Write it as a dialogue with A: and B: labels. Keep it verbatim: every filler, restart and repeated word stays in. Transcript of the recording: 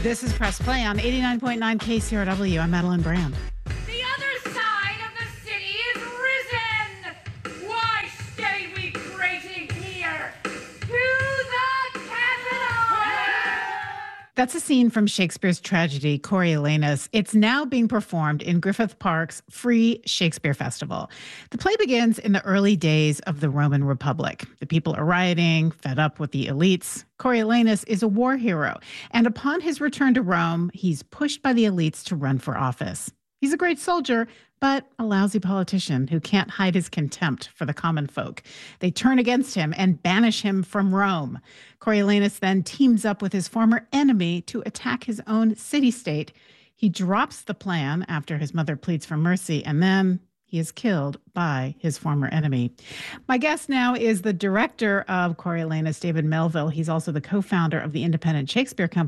A: This is Press Play on eighty-nine point nine K C R W. I'm Madeline Brand.
B: The other side of the city is risen. Why stay we prating here? To the Capitol!
A: That's a scene from Shakespeare's tragedy, Coriolanus. It's now being performed in Griffith Park's free Shakespeare Festival. The play begins in the early days of the Roman Republic. The people are rioting, fed up with the elites. Coriolanus is a war hero, and upon his return to Rome, he's pushed by the elites to run for office. He's a great soldier, but a lousy politician who can't hide his contempt for the common folk. They turn against him and banish him from Rome. Coriolanus then teams up with his former enemy to attack his own city-state. He drops the plan after his mother pleads for mercy, and then he is killed by his former enemy. My guest now is the director of Coriolanus, David Melville. He's also the co-founder of the Independent Shakespeare Company.